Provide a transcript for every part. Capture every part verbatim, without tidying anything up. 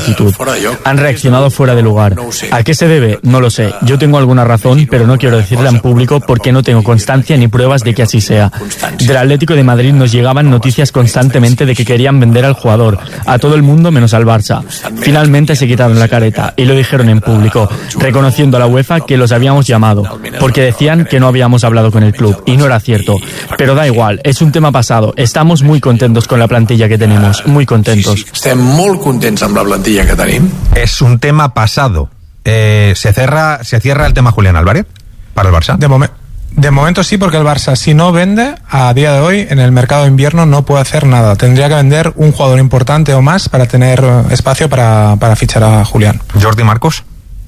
actitud. Han reaccionado fuera de lugar. ¿A qué se debe? No lo sé. Yo tengo alguna razón, pero no quiero decirla en público porque no tengo constancia ni pruebas de que así sea. Del Atlético de Madrid nos llegaban noticias constantemente de que querían vender al jugador, a todo el mundo menos al Barça. Finalmente se quitaron la careta y lo dijeron en público, reconociendo a la UEFA que los habíamos llamado, porque decían que no habíamos hablado con el club, y no era cierto. Pero da igual, es un tema pasado. Estamos muy contentos con la plantilla que tenemos, muy contentos. Estem molt contents amb la plantilla que tenim. Es un tema pasado. Eh, ¿se, cierra, ¿Se cierra el tema Julián Álvarez para el Barça? De, momen- de momento sí, porque el Barça, si no vende, a día de hoy, en el mercado de invierno no puede hacer nada. Tendría que vender un jugador importante o más para tener espacio para, para fichar a Julián. ¿Jordi Marcos?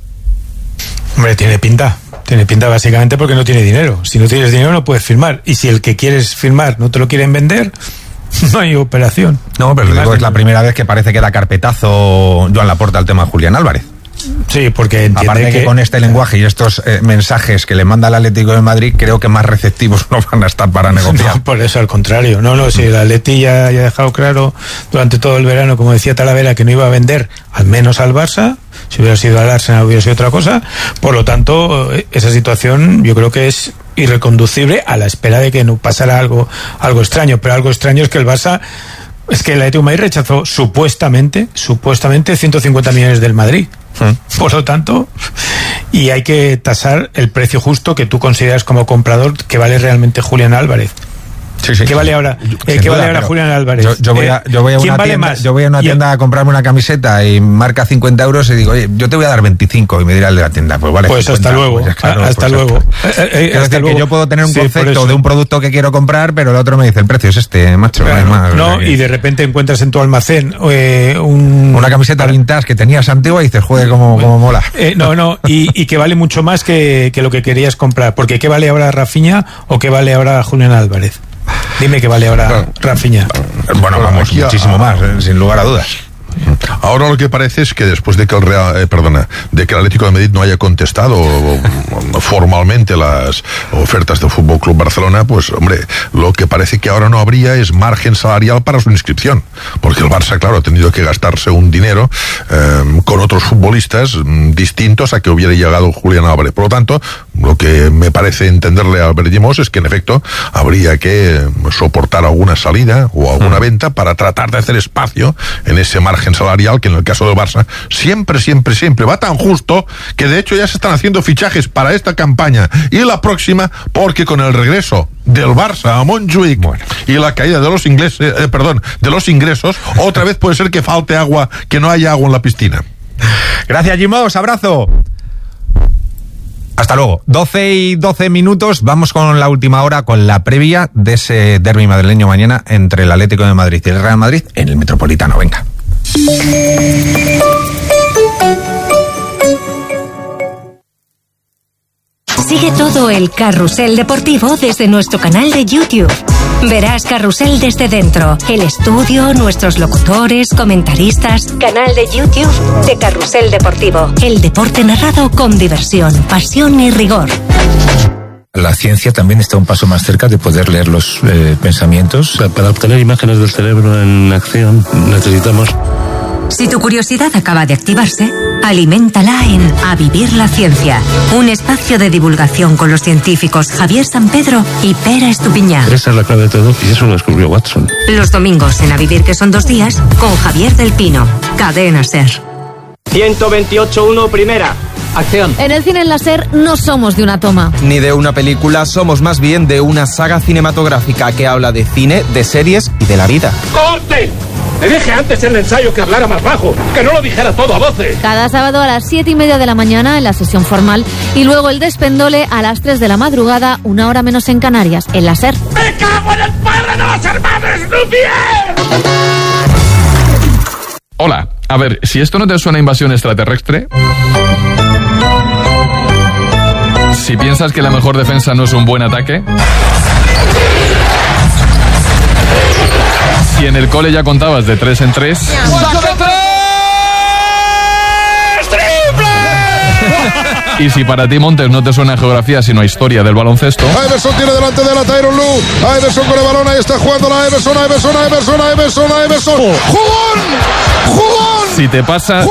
Hombre, tiene pinta. Tiene pinta básicamente porque no tiene dinero. Si no tienes dinero no puedes firmar. Y si el que quieres firmar no te lo quieren vender, no hay operación. No, pero digo, es la primera vez que parece que da carpetazo Joan Laporta al tema Julián Álvarez. Sí, porque entiende aparte que, que con este lenguaje y estos eh, mensajes que le manda el Atlético de Madrid, creo que más receptivos no van a estar para negociar. No, por eso, al contrario. No, no, si el Atleti ya, ya ha dejado claro durante todo el verano, como decía Talavera, que no iba a vender, al menos al Barça. Si hubiera sido al Arsenal hubiera sido otra cosa. Por lo tanto, esa situación yo creo que es irreconducible a la espera de que no pasara algo, algo extraño. Pero algo extraño es que el Barça... Es que el Atlético de Madrid rechazó supuestamente, supuestamente ciento cincuenta millones del Madrid. ¿Mm? Por lo tanto, y hay que tasar el precio justo que tú consideras como comprador que vale realmente Julián Álvarez. Sí, sí, ¿Qué vale ahora, eh, ¿qué vale ahora Julián Álvarez? Yo, yo voy a, yo voy a ¿Quién una vale tienda, más? yo voy a una tienda a comprarme una camiseta y marca cincuenta euros y digo, oye, yo te voy a dar veinticinco, y me dirá el de la tienda, pues vale. Pues cincuenta, hasta luego, pues, claro, hasta pues, luego. Hasta, eh, eh, quiero hasta decir luego. que yo puedo tener un Sí, concepto de un producto que quiero comprar, pero el otro me dice, el precio es este, macho. Claro, no, hay más, no, o sea, y de repente encuentras en tu almacén eh, un... una camiseta vintage que tenías antigua y dices, joder, como, como mola. Eh, no, no, y, y que vale mucho más que, que lo que querías comprar. Porque ¿qué vale ahora Rafinha o qué vale ahora Julián Álvarez? Dime qué vale ahora Rafinha. Bueno, vamos, Aquí a- muchísimo más, eh, sin lugar a dudas. Ahora lo que parece es que después de que el Real, eh, perdona, de que el Atlético de Madrid no haya contestado o, o, formalmente las ofertas del Fútbol Club Barcelona, pues hombre, lo que parece que ahora no habría es margen salarial para su inscripción, porque el Barça, claro, ha tenido que gastarse un dinero eh, con otros futbolistas mm, distintos a que hubiera llegado Julián Álvarez. Por lo tanto, lo que me parece entenderle a Albert Llimós es que en efecto habría que eh, soportar alguna salida o alguna mm. venta para tratar de hacer espacio en ese margen salarial que en el caso del Barça siempre, siempre, siempre va tan justo que de hecho ya se están haciendo fichajes para esta campaña y la próxima, porque con el regreso del Barça a Montjuic bueno. y la caída de los ingleses, eh, perdón, de los ingresos, otra vez puede ser que falte agua, que no haya agua en la piscina. Gracias, Llimós, abrazo. Hasta luego. doce y doce minutos, vamos con la última hora, con la previa de ese derbi madrileño mañana entre el Atlético de Madrid y el Real Madrid en el Metropolitano. Venga. Sigue todo el carrusel deportivo desde nuestro canal de YouTube. Verás Carrusel desde dentro, el estudio, nuestros locutores, comentaristas. Canal de YouTube de Carrusel Deportivo. El deporte narrado con diversión, pasión y rigor. La ciencia también está un paso más cerca de poder leer los eh, pensamientos. Para obtener imágenes del cerebro en acción necesitamos... Si tu curiosidad acaba de activarse, aliméntala en A Vivir la Ciencia, un espacio de divulgación con los científicos Javier San Pedro y Pera Estupiñán. Esa es la clave de todo y eso lo descubrió Watson. Los domingos en A Vivir, que son dos días, con Javier del Pino. Cadena SER. ciento veintiocho uno primera. Acción. En el cine en la SER no somos de una toma. Ni de una película, somos más bien de una saga cinematográfica que habla de cine, de series y de la vida. ¡Corte! Le dije antes en el ensayo que hablara más bajo, que no lo dijera todo a voces. Cada sábado a las siete y media de la mañana en la sesión formal y luego el despendole a las tres de la madrugada, una hora menos en Canarias, en la SER. ¡Me cago en el padre de los hermanos Lumière! Hola, a ver, si esto no te suena a invasión extraterrestre... Si piensas que la mejor defensa no es un buen ataque... Si en el cole ya contabas de tres en tres... Y si para ti, Montes, no te suena a geografía sino a historia del baloncesto... Iverson tiene delante de la Tyronn Lue. Iverson con el balón, ahí está jugando la Iverson, Iverson, Iverson, Iverson, Iverson. ¡Jugón! ¡Jugón! Si te pasa...